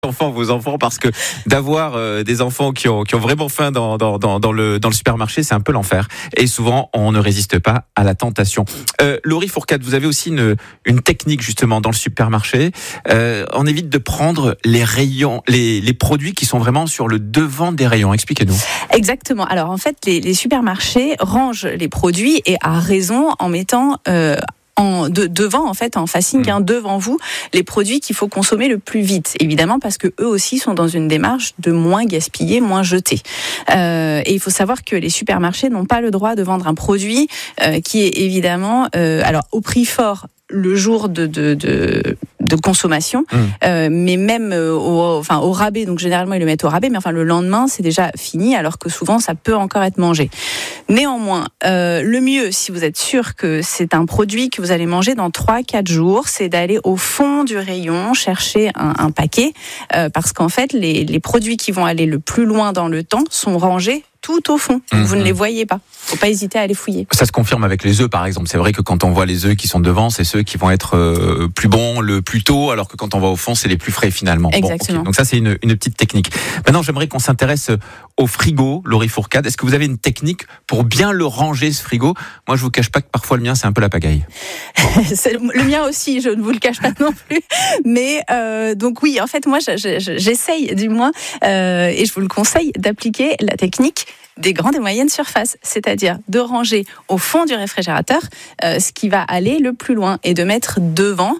vos enfants, parce que d'avoir des enfants qui ont vraiment faim dans le supermarché, c'est un peu l'enfer. Et souvent, on ne résiste pas à la tentation. Laurie Fourcade, vous avez aussi une technique justement dans le supermarché. On évite de prendre les rayons, les produits qui sont vraiment sur le devant des rayons. Expliquez-nous. Exactement. Alors en fait, les supermarchés rangent les produits et à raison en mettant devant, en fait, en facing, devant vous, les produits qu'il faut consommer le plus vite. Évidemment, parce que eux aussi sont dans une démarche de moins gaspiller, moins jeter. Et il faut savoir que les supermarchés n'ont pas le droit de vendre un produit qui est évidemment, alors au prix fort, le jour de consommation, mais même au rabais. Donc généralement ils le mettent au rabais, mais enfin le lendemain c'est déjà fini, alors que souvent ça peut encore être mangé. Néanmoins, le mieux, si vous êtes sûr que c'est un produit que vous allez manger dans 3-4 jours, c'est d'aller au fond du rayon chercher un paquet, parce qu'en fait les produits qui vont aller le plus loin dans le temps sont rangés tout au fond. Vous ne les voyez pas. Faut pas hésiter à les fouiller. Ça se confirme avec les œufs, par exemple. C'est vrai que quand on voit les œufs qui sont devant, c'est ceux qui vont être plus bons le plus tôt, alors que quand on va au fond, c'est les plus frais finalement. Exactement. Bon, okay. Donc ça, c'est une petite technique. Maintenant, j'aimerais qu'on s'intéresse au frigo, Laurie Fourcade. Est-ce que vous avez une technique pour bien le ranger, ce frigo ? Moi, je vous cache pas que parfois le mien, c'est un peu la pagaille. Le mien aussi, je ne vous le cache pas non plus. Mais donc oui, en fait, moi, j'essaye du moins, et je vous le conseille, d'appliquer la technique des grandes et moyennes surfaces, c'est-à-dire de ranger au fond du réfrigérateur ce qui va aller le plus loin et de mettre devant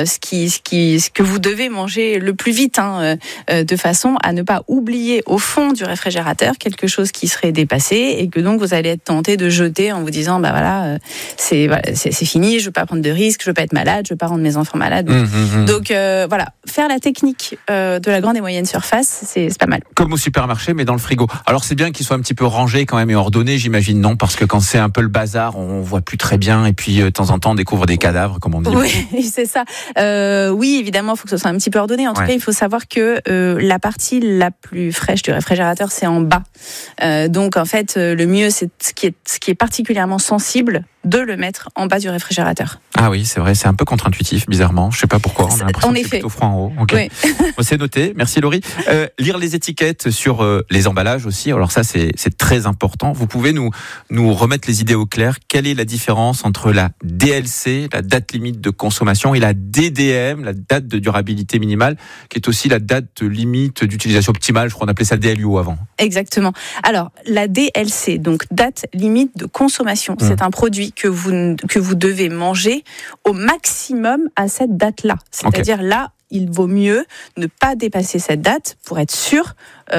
ce que vous devez manger le plus vite, de façon à ne pas oublier au fond du réfrigérateur quelque chose qui serait dépassé et que donc vous allez être tenté de jeter en vous disant c'est fini, je veux pas prendre de risques, je veux pas être malade, je veux pas rendre mes enfants malades. Donc voilà, faire la technique de la grande et moyenne surface, c'est pas mal. Comme au supermarché, mais dans le frigo. Alors c'est bien qu'il soit un petit peu rangé quand même et ordonné, j'imagine, non ? Parce que quand c'est un peu le bazar, on voit plus très bien et puis de temps en temps on découvre des cadavres, comme on dit. Oui, c'est ça. Oui, évidemment, il faut que ce soit un petit peu ordonné. En tout cas, il faut savoir que la partie la plus fraîche du réfrigérateur, c'est en bas. Donc en fait, le mieux, c'est ce qui est particulièrement sensible, de le mettre en bas du réfrigérateur. Ah oui, c'est vrai, c'est un peu contre-intuitif, bizarrement. Je sais pas pourquoi, on a l'impression que c'est plutôt froid en haut. Okay. Oui. C'est noté, merci Laurie. Lire les étiquettes sur les emballages aussi, alors ça c'est très important. Vous pouvez nous remettre les idées au clair. Quelle est la différence entre la DLC, la date limite de consommation, et la DDM, la date de durabilité minimale, qui est aussi la date limite d'utilisation optimale, je crois qu'on appelait ça DLUO avant. Exactement. Alors, la DLC, donc date limite de consommation, c'est un produit que vous devez manger au maximum à cette date-là. C'est-à-dire là, il vaut mieux ne pas dépasser cette date pour être sûr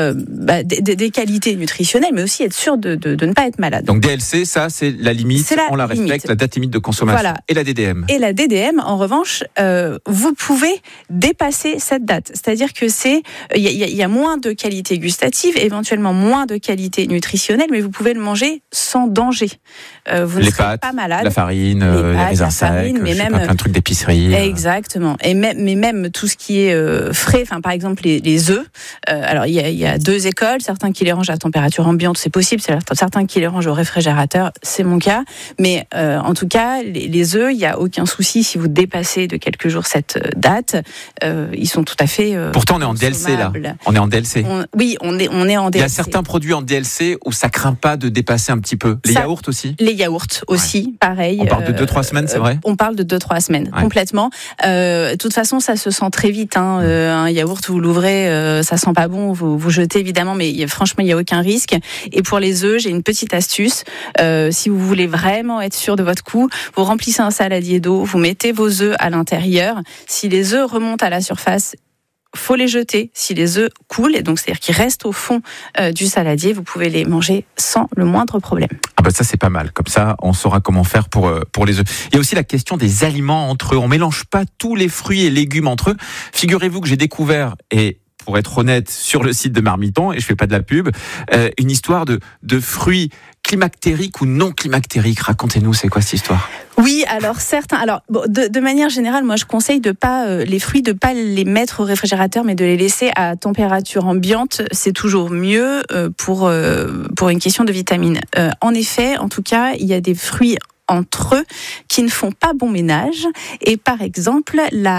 des qualités nutritionnelles, mais aussi être sûr de ne pas être malade. Donc DLC, ça c'est la limite, on la respecte, la date limite de consommation. Voilà. Et la DDM. Et la DDM, en revanche, vous pouvez dépasser cette date. C'est-à-dire que il y a moins de qualité gustative, éventuellement moins de qualité nutritionnelle, mais vous pouvez le manger sans danger. Vous ne serez pas malade. La farine, les raisins secs, plein de trucs d'épicerie. Exactement. Et même tout ce qui est frais, par exemple les œufs. Alors il y a deux écoles, certains qui les rangent à température ambiante, c'est possible, certains qui les rangent au réfrigérateur, c'est mon cas. Mais en tout cas, les œufs, il n'y a aucun souci si vous dépassez de quelques jours cette date, ils sont tout à fait Pourtant on est en DLC là. On est en DLC. Oui, on est en DLC. Il y a certains produits en DLC où ça craint pas de dépasser un petit peu. Les yaourts aussi. Les yaourts aussi, pareil. On parle de 2-3 semaines, c'est vrai ? On parle de 2-3 semaines, complètement. De toute façon, ça se sent très vite. Un yaourt, vous l'ouvrez, ça sent pas bon, vous jetez évidemment, mais franchement, il n'y a aucun risque. Et pour les œufs, j'ai une petite astuce. Si vous voulez vraiment être sûr de votre coup, vous remplissez un saladier d'eau, vous mettez vos œufs à l'intérieur. Si les œufs remontent à la surface, faut les jeter. Si les œufs coulent, et donc c'est-à-dire qu'ils restent au fond du saladier, vous pouvez les manger sans le moindre problème. Ah bah ça c'est pas mal. Comme ça, on saura comment faire pour les œufs. Il y a aussi la question des aliments entre eux. On mélange pas tous les fruits et légumes entre eux. Figurez-vous que j'ai découvert, et pour être honnête, sur le site de Marmiton, et je fais pas de la pub, une histoire de fruits climactériques ou non climactériques. Racontez-nous, c'est quoi cette histoire ? Oui, alors certains. Alors de manière générale, moi je conseille de pas les fruits de pas les mettre au réfrigérateur, mais de les laisser à température ambiante. C'est toujours mieux pour une question de vitamines. En effet, en tout cas, il y a des fruits entre eux qui ne font pas bon ménage. Et par exemple, la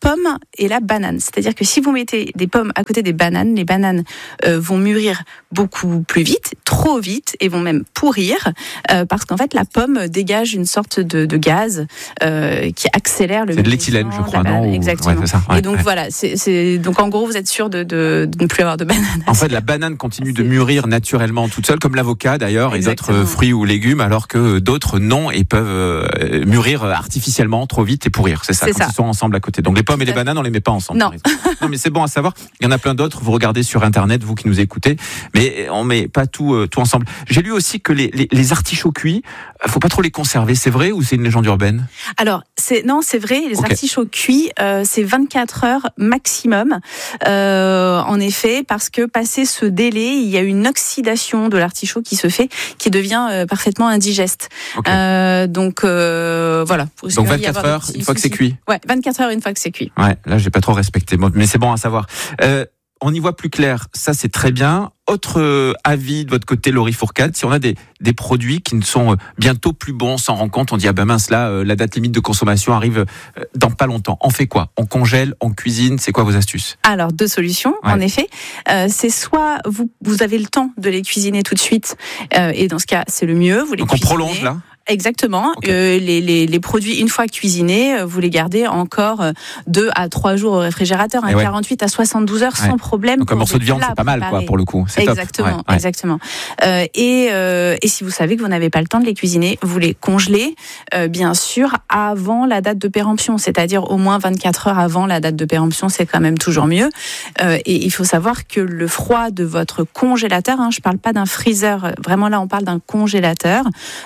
pomme et la banane. C'est-à-dire que si vous mettez des pommes à côté des bananes, les bananes vont mûrir beaucoup plus vite, trop vite, et vont même pourrir, parce qu'en fait la pomme dégage une sorte de gaz qui accélère le. C'est de l'éthylène, je crois, non? Exactement. Ouais, c'est ça. Ouais, et donc voilà, donc en gros vous êtes sûr de ne plus avoir de banane. En fait, la banane continue de mûrir naturellement toute seule, comme l'avocat d'ailleurs, et d'autres fruits ou légumes, alors que d'autres non, et peuvent mûrir artificiellement trop vite et pourrir. C'est ça, quand ils sont ensemble à côté. Donc les pommes et les bananes, on les met pas ensemble. Non. Non, mais c'est bon à savoir. Il y en a plein d'autres. Vous regardez sur Internet, vous qui nous écoutez, mais on met pas tout ensemble. J'ai lu aussi que les artichauts cuits, faut pas trop les conserver. C'est vrai ou c'est une légende urbaine? Alors c'est vrai. Les artichauts cuits, c'est 24 heures maximum. En effet, parce que passé ce délai, il y a une oxydation de l'artichaut qui se fait, qui devient parfaitement indigeste. Donc voilà. Donc 24 heures une fois que c'est cuit. Ouais, 24 heures une fois que c'est cuit. Ouais, là j'ai pas trop respecté, mais c'est bon à savoir. On y voit plus clair, ça c'est très bien. Autre avis de votre côté, Laurie Fourcade, si on a des produits qui ne sont bientôt plus bons, on s'en rend compte, on dit ah ben mince là, la date limite de consommation arrive dans pas longtemps. On fait quoi? On congèle, on cuisine, c'est quoi vos astuces? Alors 2 solutions, en effet. C'est soit vous avez le temps de les cuisiner tout de suite, et dans ce cas c'est le mieux. Vous les Donc on prolonge là? Exactement. Les produits, une fois cuisinés, vous les gardez encore 2 à 3 jours au réfrigérateur, 48 à 72 heures sans problème. Donc un morceau de viande, c'est pas mal, quoi, pour le coup. C'est exactement, top. Exactement. Et si vous savez que vous n'avez pas le temps de les cuisiner, vous les congelez, bien sûr, avant la date de péremption, c'est-à-dire au moins 24 heures avant la date de péremption, c'est quand même toujours mieux. Et il faut savoir que le froid de votre congélateur, je parle pas d'un freezer, vraiment là on parle d'un congélateur,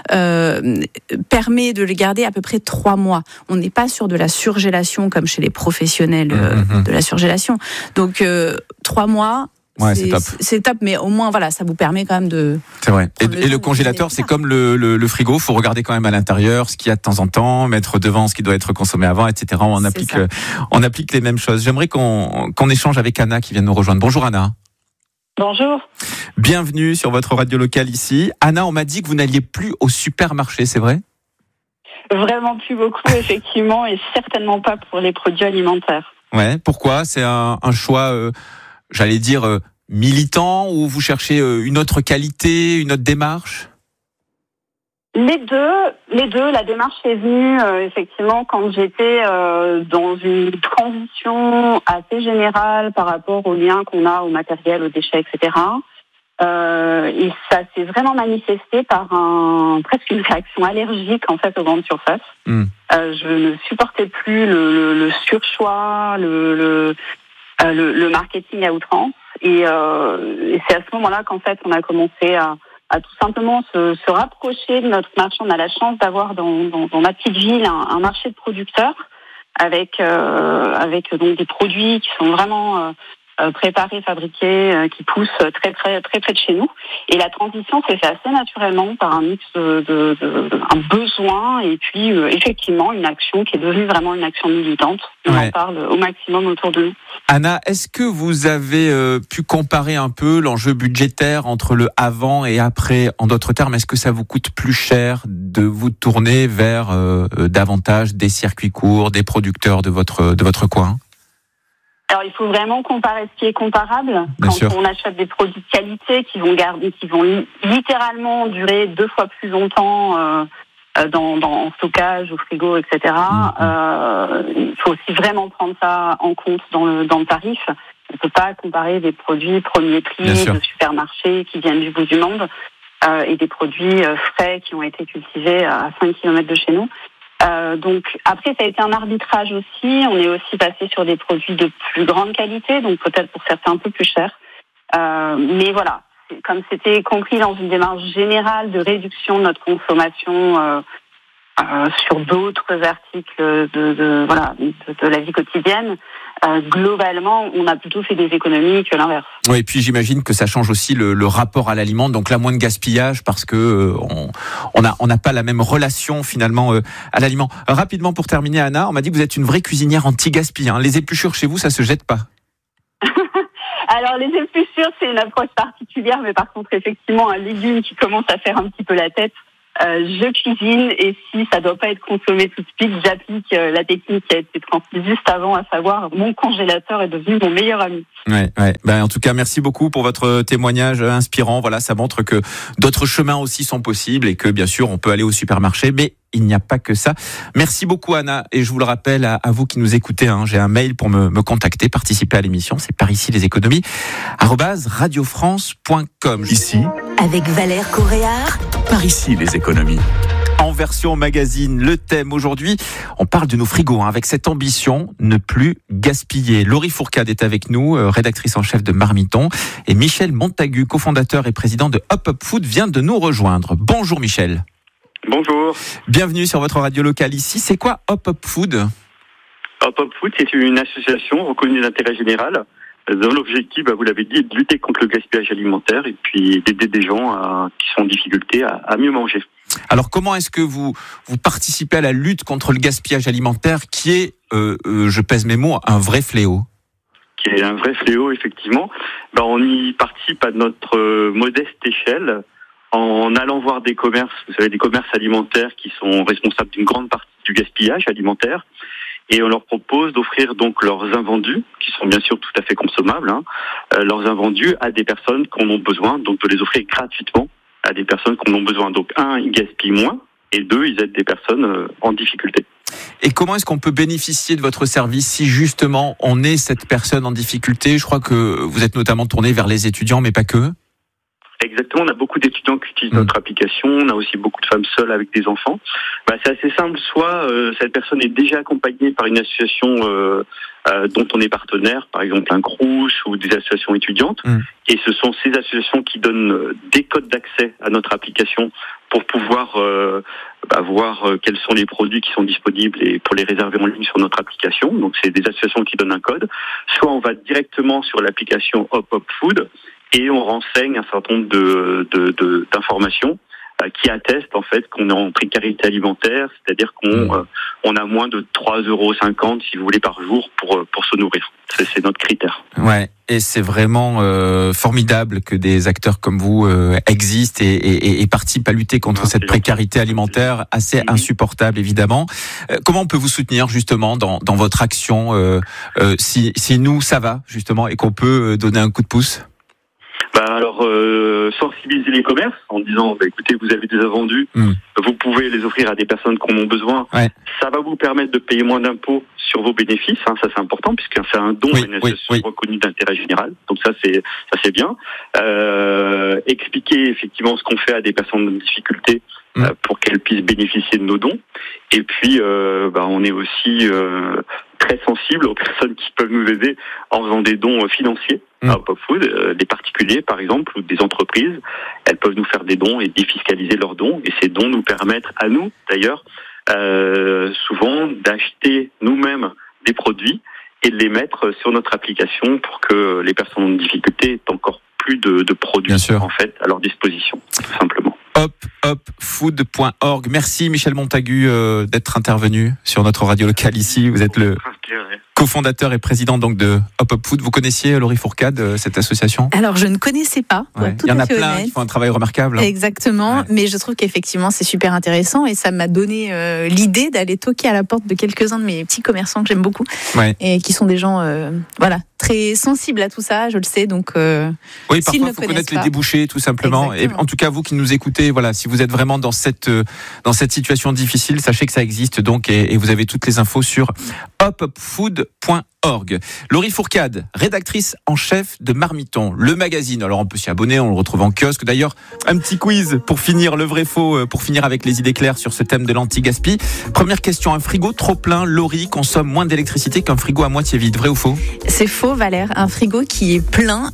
permet de les garder à peu près 3 mois. On n'est pas sur de la surgélation comme chez les professionnels de la surgélation. Donc 3 mois. Ouais, c'est top. C'est top, mais au moins, voilà, ça vous permet quand même de. C'est vrai. Et le congélateur, c'est comme le frigo. Faut regarder quand même à l'intérieur ce qu'il y a de temps en temps, mettre devant ce qui doit être consommé avant, etc. On applique les mêmes choses. J'aimerais qu'on échange avec Anna qui vient de nous rejoindre. Bonjour Anna. Bonjour. Bienvenue sur votre radio locale ici. Anna, on m'a dit que vous n'alliez plus au supermarché, c'est vrai? Vraiment plus beaucoup, effectivement, et certainement pas pour les produits alimentaires. Ouais, pourquoi? C'est un choix, j'allais dire, militant, ou vous cherchez une autre qualité, une autre démarche? Les deux. La démarche est venue effectivement quand j'étais dans une transition assez générale par rapport aux liens qu'on a au matériel, aux déchets, etc. Et ça s'est vraiment manifesté par presque une réaction allergique en fait aux grandes surfaces. Je ne supportais plus le surchoix, le marketing à outrance. Et c'est à ce moment-là qu'en fait on a commencé à tout simplement se rapprocher de notre marché. On a la chance d'avoir dans ma petite ville un marché de producteurs avec donc des produits qui sont vraiment préparés, fabriqués, qui poussent très près de chez nous. Et la transition s'est faite assez naturellement par un mix de un besoin et puis effectivement une action qui est devenue vraiment une action militante. On en parle au maximum autour de nous. Anna, est-ce que vous avez pu comparer un peu l'enjeu budgétaire entre le avant et après? En d'autres termes, est-ce que ça vous coûte plus cher de vous tourner vers davantage des circuits courts, des producteurs de votre coin? Alors, il faut vraiment comparer ce qui est comparable. Bien sûr. On achète des produits de qualité qui vont littéralement durer 2 fois plus longtemps en stockage, au frigo, etc. Il faut aussi vraiment prendre ça en compte dans le tarif. On ne peut pas comparer des produits premier prix de supermarché qui viennent du bout du monde et des produits frais qui ont été cultivés à 5 km de chez nous. Donc après ça a été un arbitrage aussi. On est aussi passé sur des produits de plus grande qualité, donc peut-être pour certains un peu plus chers. Mais voilà, comme c'était compris dans une démarche générale de réduction de notre consommation sur d'autres articles de la vie quotidienne, globalement, on a plutôt fait des économies que l'inverse. Oui, et puis j'imagine que ça change aussi le rapport à l'aliment, donc là moins de gaspillage parce que on n'a pas la même relation finalement à l'aliment. Rapidement pour terminer, Anna, on m'a dit que vous êtes une vraie cuisinière anti-gaspi. Les épluchures chez vous, ça se jette pas? Alors les épluchures, c'est une approche particulière, mais par contre effectivement un légume qui commence à faire un petit peu la tête, je cuisine et si ça doit pas être consommé tout de suite, j'applique la technique qui a été transmise juste avant, à savoir mon congélateur est devenu mon meilleur ami. Ouais. En tout cas, merci beaucoup pour votre témoignage inspirant. Voilà, ça montre que d'autres chemins aussi sont possibles et que bien sûr on peut aller au supermarché, mais il n'y a pas que ça. Merci beaucoup Anna, et je vous le rappelle à vous qui nous écoutez, j'ai un mail pour me contacter, participer à l'émission, c'est par ici les économies @radiofrance.com. Ici, avec Valère Coréard, par ici les économies. En version magazine, le thème aujourd'hui, on parle de nos frigos avec cette ambition, ne plus gaspiller. Laurie Fourcade est avec nous, rédactrice en chef de Marmiton, et Michel Montagu, cofondateur et président de Hop Hop Food, vient de nous rejoindre. Bonjour Michel. Bonjour. Bienvenue sur votre radio locale ici. C'est quoi Hop Hop Food ? Hop Hop Food, c'est une association reconnue d'intérêt général dont l'objectif, vous l'avez dit, est de lutter contre le gaspillage alimentaire et puis d'aider des gens qui sont en difficulté à mieux manger. Alors comment est-ce que vous participez à la lutte contre le gaspillage alimentaire qui est, je pèse mes mots, un vrai fléau ? Qui est un vrai fléau, effectivement. On y participe à notre modeste échelle en allant voir des commerces, vous savez, des commerces alimentaires qui sont responsables d'une grande partie du gaspillage alimentaire. Et on leur propose d'offrir donc leurs invendus, qui sont bien sûr tout à fait consommables, leurs invendus à des personnes qui en ont besoin, donc de les offrir gratuitement à des personnes qui en ont besoin. Donc ils gaspillent moins, et 2, ils aident des personnes en difficulté. Et comment est-ce qu'on peut bénéficier de votre service si justement on est cette personne en difficulté ? Je crois que vous êtes notamment tourné vers les étudiants, mais pas que. Exactement, on a beaucoup d'étudiants qui utilisent notre application, on a aussi beaucoup de femmes seules avec des enfants. C'est assez simple, soit cette personne est déjà accompagnée par une association dont on est partenaire, par exemple un Crous ou des associations étudiantes, et ce sont ces associations qui donnent des codes d'accès à notre application pour pouvoir voir quels sont les produits qui sont disponibles et pour les réserver en ligne sur notre application. Donc c'est des associations qui donnent un code, soit on va directement sur l'application Hop Hop Food, et on renseigne un certain nombre d'informations qui attestent en fait qu'on est en précarité alimentaire, c'est-à-dire qu'on a moins de 3,50 € si vous voulez par jour pour se nourrir. C'est notre critère. Ouais, et c'est vraiment formidable que des acteurs comme vous existent et participent à lutter contre cette précarité alimentaire assez insupportable évidemment. Comment on peut vous soutenir justement dans votre action si nous ça va justement et qu'on peut donner un coup de pouce ? Sensibiliser les commerces en disant écoutez, vous avez des invendus, vous pouvez les offrir à des personnes qui en ont besoin. Ouais. Ça va vous permettre de payer moins d'impôts sur vos bénéfices, ça c'est important puisque c'est un don à une association reconnue d'intérêt général. Donc ça c'est bien. Expliquer effectivement ce qu'on fait à des personnes en difficulté pour qu'elles puissent bénéficier de nos dons. Et puis on est aussi très sensible aux personnes qui peuvent nous aider en faisant des dons financiers à Hop Hop Food, des particuliers par exemple ou des entreprises. Elles peuvent nous faire des dons et défiscaliser leurs dons, et ces dons nous permettent à nous d'ailleurs souvent d'acheter nous-mêmes des produits et de les mettre sur notre application pour que les personnes en difficulté aient encore plus de produits en fait à leur disposition, tout simplement. hopfood.org. Merci Michel Montagu d'être intervenu sur notre radio locale ici. Vous êtes le cofondateur et président donc de Hop Hop Food. Vous connaissiez Laurie Fourcade, cette association ? Alors je ne connaissais pas. Il y en a plein qui font un travail remarquable. Exactement, mais je trouve qu'effectivement c'est super intéressant et ça m'a donné l'idée d'aller toquer à la porte de quelques-uns de mes petits commerçants que j'aime beaucoup et qui sont des gens très sensibles à tout ça, je le sais. Donc oui, parfois il faut connaître les débouchés tout simplement. Et en tout cas vous qui nous écoutez, si vous êtes vraiment dans cette situation difficile, sachez que ça existe donc et vous avez toutes les infos sur hopfood.org. Laurie Fourcade, rédactrice en chef de Marmiton, le magazine. Alors on peut s'y abonner, on le retrouve en kiosque. D'ailleurs, un petit quiz pour finir le vrai faux, pour finir avec les idées claires sur ce thème de l'anti-gaspi. Première question, un frigo trop plein, Laurie, consomme moins d'électricité qu'un frigo à moitié vide, vrai ou faux ? C'est faux Valère, un frigo qui est plein,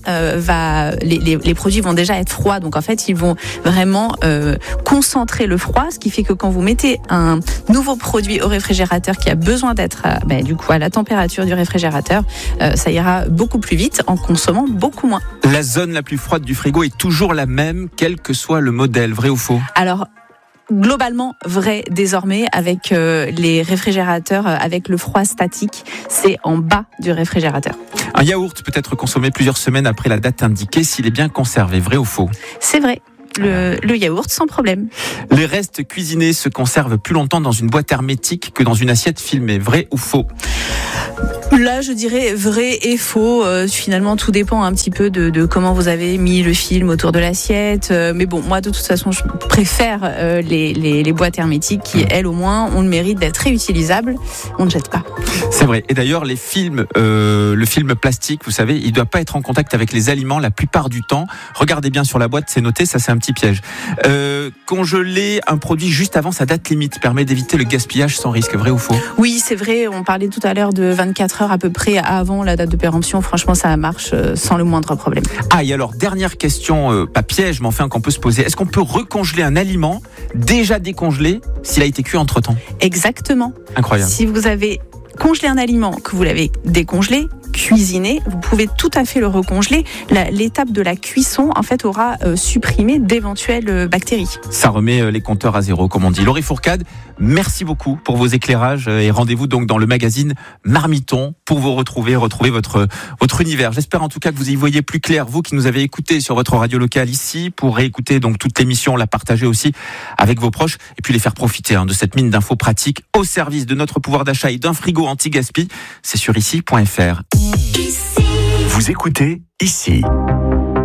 les produits vont déjà être froids, donc en fait ils vont vraiment concentrer le froid, ce qui fait que quand vous mettez un nouveau produit au réfrigérateur qui a besoin d'être à la température du réfrigérateur, ça ira beaucoup plus vite en consommant beaucoup moins. La zone la plus froide du frigo est toujours la même, quel que soit le modèle, vrai ou faux ? Alors, globalement vrai désormais avec les réfrigérateurs avec le froid statique, c'est en bas du réfrigérateur. Un yaourt peut être consommé plusieurs semaines après la date indiquée s'il est bien conservé, vrai ou faux ? C'est vrai. le yaourt sans problème. Les restes cuisinés se conservent plus longtemps dans une boîte hermétique que dans une assiette filmée. Vrai ou faux ? Là, je dirais vrai et faux. Finalement, tout dépend un petit peu de comment vous avez mis le film autour de l'assiette. Mais bon, moi, de toute façon, je préfère les boîtes hermétiques qui, elles, au moins, ont le mérite d'être réutilisables. On ne jette pas. C'est vrai. Et d'ailleurs, le film plastique, vous savez, il ne doit pas être en contact avec les aliments la plupart du temps. Regardez bien sur la boîte, c'est noté, ça c'est un petit piège. Congeler un produit juste avant sa date limite permet d'éviter le gaspillage sans risque. Vrai ou faux ? Oui, c'est vrai. On parlait tout à l'heure de 24 heures à peu près avant la date de péremption. Franchement, ça marche sans le moindre problème. Ah, et alors, dernière question, pas piège, mais enfin qu'on peut se poser. Est-ce qu'on peut recongeler un aliment déjà décongelé s'il a été cuit entre-temps ? Exactement. Incroyable. Si vous avez congelé un aliment, que vous l'avez décongelé, cuisiné, vous pouvez tout à fait le recongeler. L'étape de la cuisson, en fait, aura supprimé d'éventuelles bactéries. Ça remet les compteurs à zéro, comme on dit. Laurie Fourcade, merci beaucoup pour vos éclairages et rendez-vous donc dans le magazine Marmiton pour vous retrouver votre univers. J'espère en tout cas que vous y voyez plus clair, vous qui nous avez écoutés sur votre radio locale ici, pour réécouter donc toute l'émission, la partager aussi avec vos proches et puis les faire profiter de cette mine d'infos pratiques au service de notre pouvoir d'achat et d'un frigo anti-gaspi. C'est sur ici.fr. Vous écoutez ici.